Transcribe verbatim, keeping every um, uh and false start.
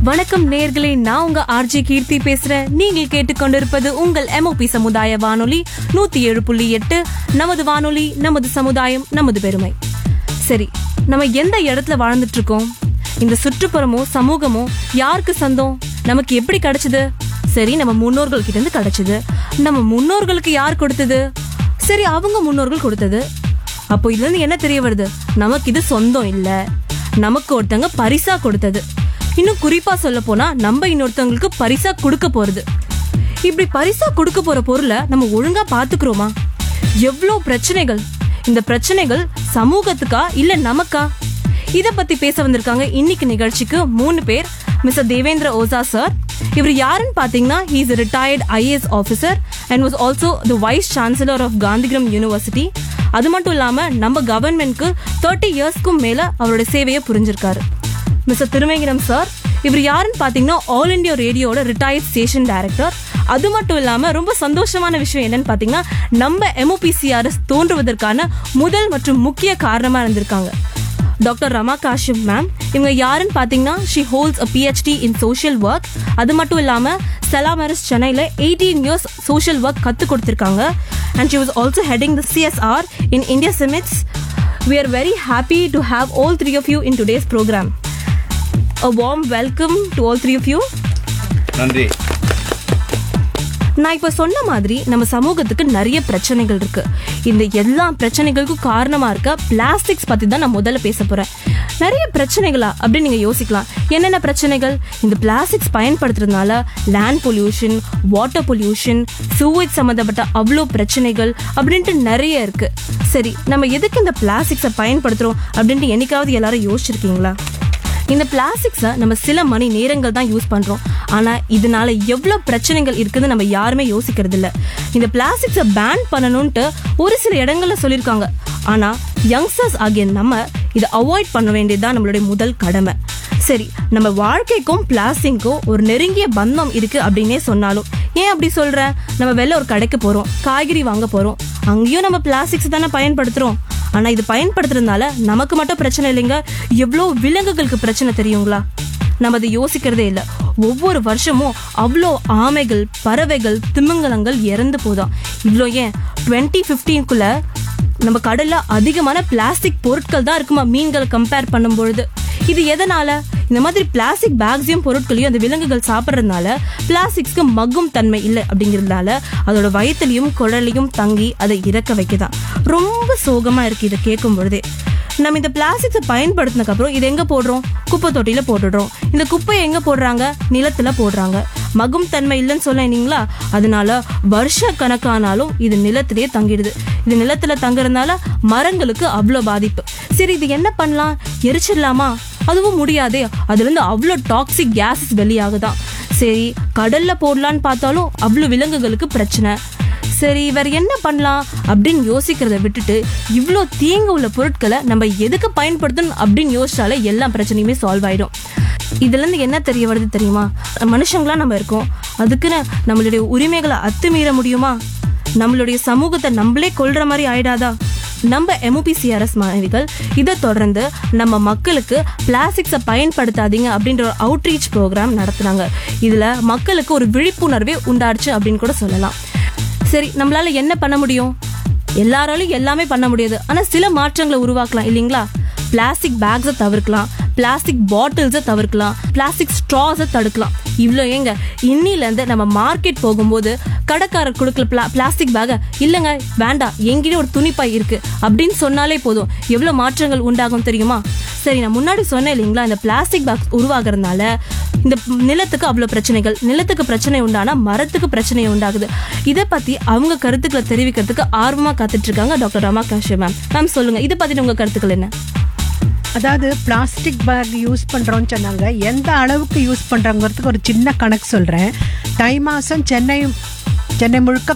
வணக்கம் நேயர்களே, நான் உங்க ஆர்ஜி கீர்த்தி பேசுறேன். நீங்கள் கேட்டுக்கொண்டிருப்பது உங்கள் எம்ஓபி சமுதாய வானொலி நூத்தி ஏழு புள்ளி எட்டு. நமது வானொலி, நமது சமுதாயம், நமது பெருமை. சரி, நம்ம எந்த இடத்துல வாழ்ந்துட்டு இருக்கோம்? இந்த சுற்றுப்புறமோ சமூகமோ யாருக்கு சொந்தம்? நமக்கு எப்படி கிடைச்சது? சரி, நம்ம முன்னோர்கள் கிட்ட இருந்து கிடைச்சது. நம்ம முன்னோர்களுக்கு யார் கொடுத்தது? சரி, அவங்க முன்னோர்கள் கொடுத்தது. அப்போ இதுல இருந்து என்ன தெரிய வருது? நமக்கு இது சொந்தம் இல்ல, நமக்கு ஒருத்தங்க பரிசா கொடுத்தது. இன்னும் குறிப்பா சொல்ல போனா நம்ம இன்னொருத்தவங்களுக்கு பரிசா கொடுக்க போறது. இப்படி பரிசா கொடுக்க போற பொருளை நம்ம ஒழுங்கா பாத்துக்கிறோமா? எவ்வளவு பிரச்சனைகள்! இந்த பிரச்சனைகள் சமூகத்துக்கா இல்ல நமக்கா? இத பத்தி பேச வந்திருக்காங்க இன்னைக்கு நிகழ்ச்சிக்கு மூணு பேர். மிஸ்டர் தேவேந்திர ஓசா சார், இவர் யாருன்னு பாத்தீங்கன்னா he is a retired I A S officer and was also the vice chancellor of Gandhigram University. அது மட்டும் இல்லாம நம்ம கவர்மெண்ட்க்கு தேர்ட்டி இயர்ஸ்க்கும் மேல அவரோட சேவையை புரிஞ்சிருக்காரு. மிஸ்டர் திருவேங்கிரம் சார், இவர் யாருன்னு பாத்தீங்கன்னா all India ரேடியோட retired station director. அது மட்டும் இல்லாம ரொம்ப சந்தோஷமான விஷயம் என்னன்னு பாத்தீங்கன்னா நம்ம எம்ஓபிசிஆர்எஸ் தோன்றுவதற்கான முதல் மற்றும் முக்கிய காரணமா இருந்திருக்காங்க. டாக்டர் ரமா காஷ்யப் மேம், இவங்க யாருன்னு பாத்தீங்கன்னா she holds a P H D in social work. அது மட்டும் இல்லாம ஸ்டெல்லா மேரிஸ் சென்னையில எயிட்டீன் இயர்ஸ் சோஷியல் ஒர்க் கத்து கொடுத்திருக்காங்க. and she was also heading the C S R in India Summits. We are very happy to have all three of you in today's program. A warm welcome to all three of you. நன்றி. நான் இப்ப சொன்ன மாதிரி நம்ம சமூகத்துக்கு நிறைய பிரச்சனைகள் இருக்கு. இந்த எல்லா பிரச்சனைகளுக்கும் காரணமா இருக்க பிளாஸ்டிக்ஸ் பத்தி தான் நான் முதல்ல பேச போறேன். நிறைய பிரச்சனைகளா அப்படின்னு நீங்க யோசிக்கலாம். என்னென்ன பிரச்சனைகள்? இந்த பிளாஸ்டிக்ஸ் பயன்படுத்துறதுனால land pollution, water pollution, sewage சம்பந்தப்பட்ட அவ்வளோ பிரச்சனைகள் அப்படின்ட்டு நிறைய இருக்கு. சரி, நம்ம எதுக்கு இந்த பிளாஸ்டிக்ஸை பயன்படுத்துறோம் அப்படின்ட்டு என்னைக்காவது எல்லாரும் யோசிச்சிருக்கீங்களா? இந்த பிளாஸ்டிக்ஸை நம்ம சில மணி நேரங்கள் தான் யூஸ் பண்றோம். ஆனா இதனால எவ்வளவு பிரச்சனைகள் இருக்குதுன்னு நம்ம யாருமே யோசிக்கிறது இல்ல. இந்த பிளாஸ்டிக்ஸை பேன் பண்ணணும்ட்டு ஒரு சில இடங்கள்ல சொல்லியிருக்காங்க. ஆனா யங்ஸ்டர்ஸ் ஆகிய நம்ம இதை அவாய்ட் பண்ண வேண்டியதுதான் நம்மளுடைய முதல் கடமை. சரி, நம்ம வாழ்க்கைக்கும் பிளாஸ்டிக்கும் ஒரு நெருங்கிய பந்தம் இருக்கு அப்படின்னே சொன்னாலும், ஏன் அப்படி சொல்றேன்? நம்ம வெளில ஒரு கடைக்கு போறோம், காய்கறி வாங்க போறோம், அங்கேயும் நம்ம பிளாஸ்டிக்ஸ் தானே பயன்படுத்துறோம். ஆனா இது பயன்படுத்துறதுனால நமக்கு மட்டும் பிரச்சனை இல்லைங்க, எவ்வளவு விலங்குகளுக்கு பிரச்சனை தெரியுங்களா? நம்ம அதை யோசிக்கிறதே இல்லை. ஒவ்வொரு வருஷமும் அவ்வளோ ஆமைகள், பறவைகள், திமிங்கலங்கள் இறந்து போதாம். இவ்வளோ ஏன் டுவெண்ட்டி பிப்டீன்குள்ள நம்ம கடல்ல அதிகமான பிளாஸ்டிக் பொருட்கள் தான் இருக்குமா மீன்களை கம்பேர் பண்ணும் பொழுது. இது எதனால? இந்த மாதிரி பிளாஸ்டிக் பேக்ஸையும் பொருட்களையும் அந்த விலங்குகள் சாப்பிட்றதுனால பிளாஸ்டிக்ஸ்க்கு மக்கும் தன்மை இல்லை அப்படிங்கிறதுனால அதோட வயிற்றுலையும் குடலையும் தங்கி அதை இறக்க வைக்கதான். ரொம்ப சோகமா இருக்கு இதை கேட்கும் பொழுதே. நம்ம இந்த பிளாஸ்டிக்ஸை பயன்படுத்தினதுக்கு அப்புறம் இது எங்க போடுறோம்? குப்பை தொட்டியில போட்டுடுறோம். இந்த குப்பையை எங்க போடுறாங்க? நிலத்துல போடுறாங்க. மகும் தன்மை இல்லைன்னு சொன்னீங்களா? அதனால வருஷ கணக்கானாலும் இது நிலத்திலேயே தங்கிடுது. இது நிலத்துல தங்குறதுனால மரங்களுக்கு அவ்வளோ பாதிப்பு. சரி, இது என்ன பண்ணலாம்? எரிச்சிடலாமா? அதுவும் முடியாதே, அதுல இருந்து அவ்வளோ டாக்ஸிக் கேஸஸ் வெளியாகுதான். சரி, கடல்ல போடலான்னு பார்த்தாலும் அவ்வளோ விலங்குகளுக்கு பிரச்சனை. சரி, வேற என்ன பண்ணலாம் அப்படின்னு யோசிக்கிறத விட்டுட்டு இவ்வளோ தீங்கு உள்ள பொருட்களை நம்ம எதுக்கு பயன்படுத்தணும் அப்படின்னு யோசிச்சாலே எல்லா பிரச்சனையுமே சால்வ் ஆயிடும். இதுல இருந்து என்ன தெரிய வருது தெரியுமா? மனுஷங்களா நம்ம இருக்கோம், அதுக்குன்னு நம்மளுடைய உரிமைகளை அத்துமீற முடியுமா? நம்மளுடைய சமூகத்தை நம்மளே கொல்ற மாதிரி ஆயிடாதா? நம்ம எம்ஓபிசிஆர்எஸ் மாணவிகள் இதை தொடர்ந்து நம்ம மக்களுக்கு பிளாஸ்டிக்ஸை பயன்படுத்தாதீங்க அப்படின்ற ஒரு அவுட்ரீச் ப்ரோக்ராம் நடத்துனாங்க. இதுல மக்களுக்கு ஒரு விழிப்புணர்வே உண்டாச்சு அப்படின்னு கூட சொல்லலாம். சரி, நம்மளால என்ன பண்ண முடியும்? எல்லாராலையும் எல்லாமே பண்ண முடியாது, ஆனா சில மாற்றங்களை உருவாக்கலாம் இல்லைங்களா? பிளாஸ்டிக் பேக்ஸை தவிர்க்கலாம், பிளாஸ்டிக் பாட்டில்ஸை தவிர்க்கலாம், பிளாஸ்டிக் ஸ்ட்ராஸை தடுக்கலாம். இவ்வளோ ஏங்க, இன்னில இருந்து நம்ம மார்க்கெட் போகும்போது கடைக்காரர் கொடுக்கல பிளா பிளாஸ்டிக் பேக இல்லைங்க வேண்டாம், எங்கிட்ட ஒரு துணிப்பாய் இருக்கு அப்படின்னு சொன்னாலே போதும், எவ்வளோ மாற்றங்கள் உண்டாகும் தெரியுமா? சரி, நான் முன்னாடி சொன்னேன் இல்லைங்களா, இந்த பிளாஸ்டிக் பேக்ஸ் உருவாகிறதுனால இந்த நிலத்துக்கு அவ்வளோ பிரச்சனைகள். நிலத்துக்கு பிரச்சனை உண்டானா மரத்துக்கு பிரச்சனை உண்டாகுது. இதை பத்தி அவங்க கருத்துக்களை தெரிவிக்கிறதுக்கு ஆர்வமா காத்துட்டு இருக்காங்க doctor Rama Kashyap ma'am. Ma'am சொல்லுங்க, இதை பத்தி உங்க கருத்துக்கள் என்ன? அதாவது பிளாஸ்டிக் பேக் யூஸ் பண்றோம்னு சொன்னாங்க. எந்த அளவுக்கு யூஸ் பண்றாங்கிறதுக்கு ஒரு சின்ன கணக்கு சொல்றேன். தை மாசம் சென்னை சென்னை முழுக்க